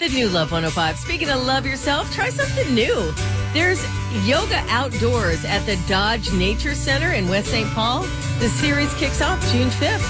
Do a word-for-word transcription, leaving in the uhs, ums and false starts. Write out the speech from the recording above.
new Love one oh five. Speaking of love yourself, try something new. There's yoga outdoors at the Dodge Nature Center in West Saint Paul. The series kicks off June fifth.